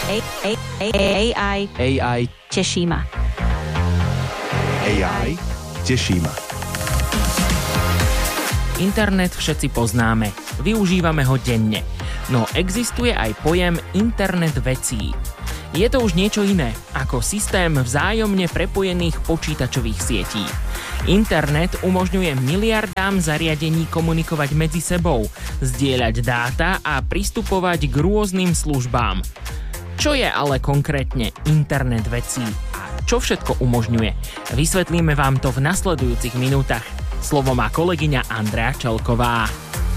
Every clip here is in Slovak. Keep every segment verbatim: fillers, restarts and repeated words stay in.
á í. á í. Teší ma. á í. Teší ma. Internet všetci poznáme. Využívame ho denne. No existuje aj pojem internet vecí. Je to už niečo iné ako systém vzájomne prepojených počítačových sietí. Internet umožňuje miliardám zariadení komunikovať medzi sebou, zdieľať dáta a pristupovať k rôznym službám. Čo je ale konkrétne internet vecí a čo všetko umožňuje? Vysvetlíme vám to v nasledujúcich minútach. Slovo má kolegyňa Andrea Čelková.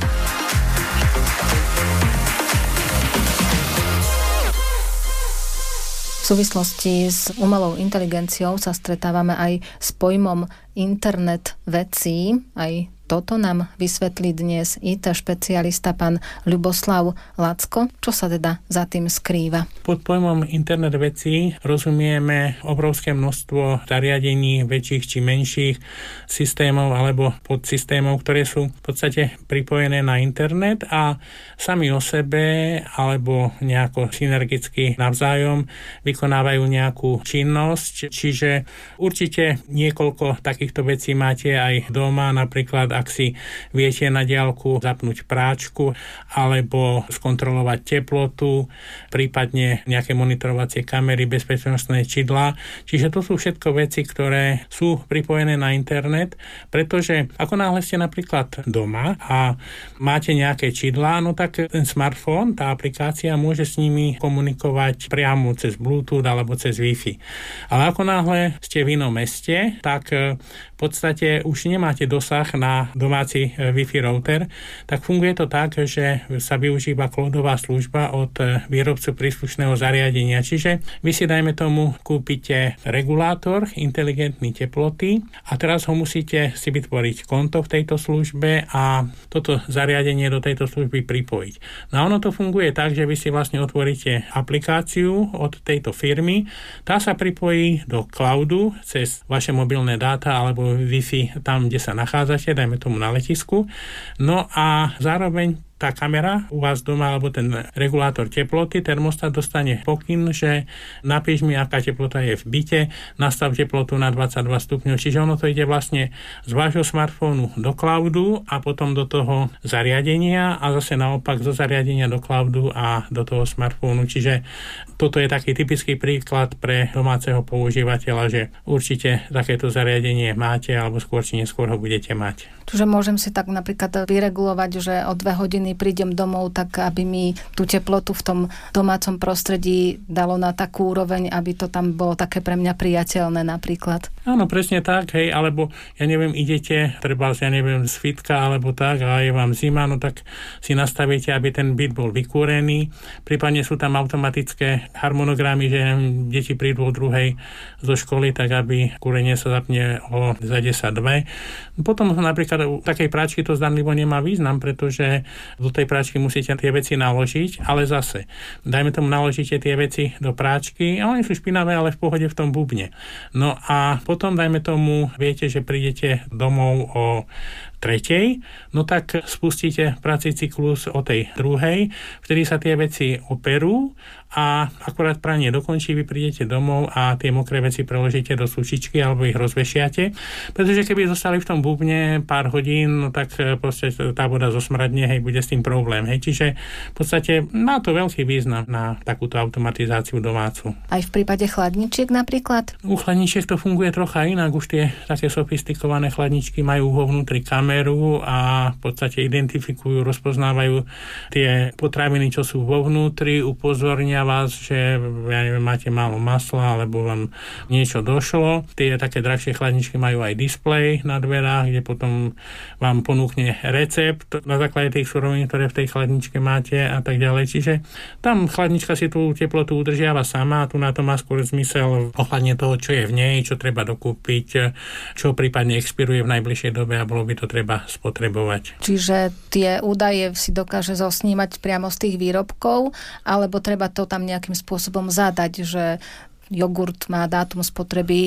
V súvislosti s umelou inteligenciou sa stretávame aj s pojmom internet vecí. Aj toto nám vysvetlí dnes í té špecialista pán Ľuboslav Lacko. Čo sa teda za tým skrýva? Pod pojmom internet vecí rozumieme obrovské množstvo zariadení väčších či menších systémov alebo podsystémov, ktoré sú v podstate pripojené na internet a sami o sebe alebo nejako synergicky navzájom vykonávajú nejakú činnosť. Čiže určite niekoľko takýchto vecí máte aj doma, napríklad ak si viete na diaľku zapnúť práčku alebo skontrolovať teplotu, prípadne nejaké monitorovacie kamery, bezpečnostné čidlá. Čiže to sú všetko veci, ktoré sú pripojené na internet, pretože ako náhle ste napríklad doma a máte nejaké čidlá, no tak ten smartfón, tá aplikácia môže s nimi komunikovať priamo cez Bluetooth alebo cez Wi-Fi. Ale ako náhle ste v inom meste, tak v podstate už nemáte dosah na domáci Wi-Fi router, tak funguje to tak, že sa využíva cloudová služba od výrobcu príslušného zariadenia. Čiže vy si, dajme tomu, kúpite regulátor inteligentnej teploty a teraz ho musíte si vytvoriť konto v tejto službe a toto zariadenie do tejto služby pripojiť. No a ono to funguje tak, že vy si vlastne otvoríte aplikáciu od tejto firmy, tá sa pripojí do cloudu cez vaše mobilné dáta alebo Wi-Fi tam, kde sa nachádzate, dajme tomu na letisku. No a zároveň tá kamera u vás doma alebo ten regulátor teploty, termostat dostane pokyn, že napíš mi, aká teplota je v byte, nastav teplotu na dvadsaťdva stupňov. Čiže ono to ide vlastne z vášho smartfónu do cloudu a potom do toho zariadenia a zase naopak zo zariadenia do cloudu a do toho smartfónu. Čiže toto je taký typický príklad pre domáceho používateľa, že určite takéto zariadenie máte alebo skôr či neskôr ho budete mať. Čiže môžem si tak napríklad vyregulovať, že o dve hodiny prídem domov, tak aby mi tú teplotu v tom domácom prostredí dalo na takú úroveň, aby to tam bolo také pre mňa priateľné napríklad. Áno, presne tak, hej, alebo ja neviem, idete, treba, ja neviem, z fitka alebo tak a je vám zima, no tak si nastavíte, aby ten byt bol vykúrený. Prípadne sú tam automatické harmonogramy, že deti prídu o druhej zo školy, tak aby kúrenie sa zapne o za desať dva. Potom napríklad u takej práčky to zdanlivo nemá význam, pretože do tej práčky musíte tie veci naložiť, ale zase, dajme tomu, naložíte tie veci do práčky a oni sú špinavé, ale v pohode v tom bubne. No a potom, dajme tomu, viete, že prídete domov o tretej, no tak spustíte prací cyklus o tej druhej, vtedy sa tie veci operú a akurát pranie dokončí, vy prídete domov a tie mokré veci preložíte do sušičky alebo ich rozvešiate, pretože keby zostali v tom bubne pár hodín, no tak proste tá voda zosmradne, hej, bude s tým problém, hej, čiže v podstate má to veľký význam na takúto automatizáciu domácu. Aj v prípade chladničiek napríklad? U chladničiek to funguje trocha inak, už tie také sofistikované chladničky majú vo vnútri kameru a v podstate identifikujú, rozpoznávajú tie potraviny, čo sú vo vnútri, upozornia vás, že ja neviem, máte málo masla alebo vám niečo došlo. Tie také drahšie chladničky majú aj displej na dverách, kde potom vám ponúkne recept na základe tých surovín, ktoré v tej chladničke máte a tak ďalej. Čiže tam chladnička si tú teplotu udržiava sama a tu na to má skôr zmysel ohľadne toho, čo je v nej, čo treba dokúpiť, čo prípadne expiruje v najbližšej dobe a bolo by to treba spotrebovať. Čiže tie údaje si dokáže zosnímať priamo z tých výrobkov, alebo treba to tam nejakým spôsobom zadať, že jogurt má dátum spotreby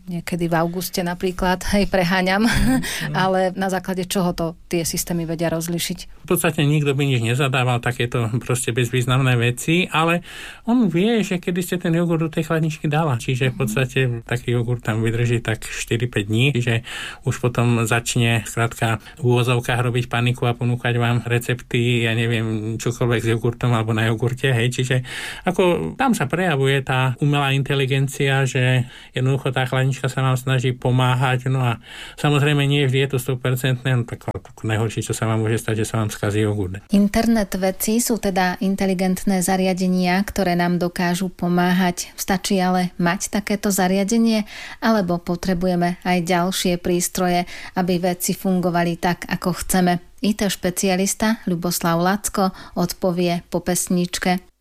niekedy v auguste napríklad, hej, preháňam, mm. ale na základe čoho to tie systémy vedia rozlišiť? V podstate nikto by nič nezadával, takéto proste bezvýznamné veci, ale on vie, že kedy ste ten jogurt do tej chladničky dala, čiže v podstate taký jogurt tam vydrží tak štyri päť dní, že už potom začne skrátka v úvozovkách robiť paniku a ponúkať vám recepty, ja neviem, čokoľvek s jogurtom alebo na jogurte, hej, čiže ako tam sa prejavuje tá umelá inteligencia, že jednoducho tá chladnička sa vám snaží pomáhať, no a samozrejme nie vždy je to sto percent, no tak najhoršie, čo sa vám môže stať, že sa vám skazí jogurt. Internet vecí sú teda inteligentné zariadenia, ktoré nám dokážu pomáhať. Stačí ale mať takéto zariadenie, alebo potrebujeme aj ďalšie prístroje, aby veci fungovali tak, ako chceme. í té špecialista Ľuboslav Lacko odpovie po pesničke.